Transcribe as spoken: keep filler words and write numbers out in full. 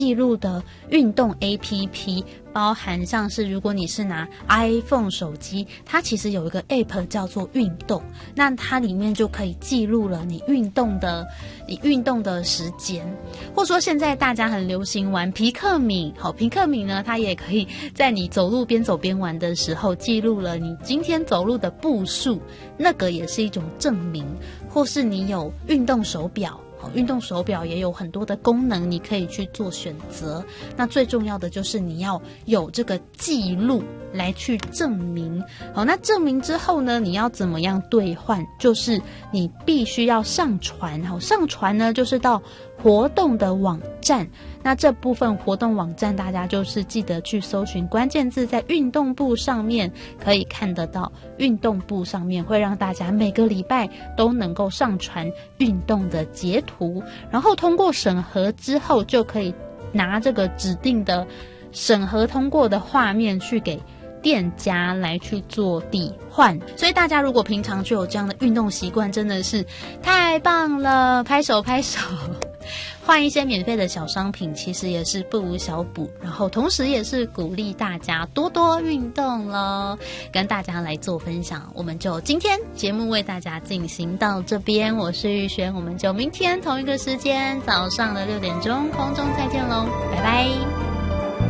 记录的运动 A P P， 包含像是如果你是拿 iPhone 手机，它其实有一个 App 叫做运动，那它里面就可以记录了你运动的你运动的时间，或者说现在大家很流行玩皮克敏，好，皮克敏呢，它也可以在你走路边走边玩的时候记录了你今天走路的步数，那个也是一种证明，或是你有运动手表。运动手表也有很多的功能，你可以去做选择。那最重要的就是你要有这个记录来去证明。好，那证明之后呢，你要怎么样兑换？就是你必须要上传。好，上传呢就是到活动的网站。那这部分活动网站大家就是记得去搜寻关键字，在运动部上面可以看得到，运动部上面会让大家每个礼拜都能够上传运动的截图，然后通过审核之后就可以拿这个指定的审核通过的画面去给店家来去做抵换。所以大家如果平常就有这样的运动习惯，真的是太棒了，拍手拍手。换一些免费的小商品其实也是不无小补，然后同时也是鼓励大家多多运动咯，跟大家来做分享。我们就今天节目为大家进行到这边，我是玉璇，我们就明天同一个时间早上的六点钟空中再见咯，拜拜。